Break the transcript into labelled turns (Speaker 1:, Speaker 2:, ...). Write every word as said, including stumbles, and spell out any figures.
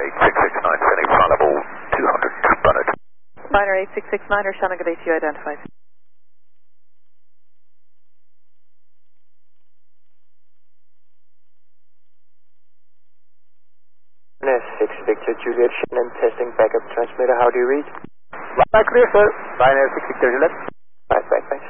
Speaker 1: eight six six nine, sending ground level two hundred, Bernard.
Speaker 2: Binary eight six six nine, Shannon, good A T U identified.
Speaker 3: S six Victor Juliet, Shannon testing backup transmitter, how do you read?
Speaker 4: Right, clear, sir. Binary six Victor Juliet.
Speaker 3: Right, right, right.